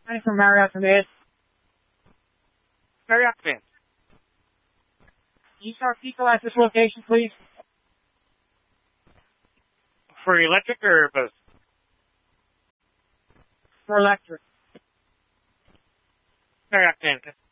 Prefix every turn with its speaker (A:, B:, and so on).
A: Hi, from Marriott Command.
B: Marriott Command.
A: Can you start people at this location, please?
B: For electric or both?
A: For electric.
B: Marriott Command.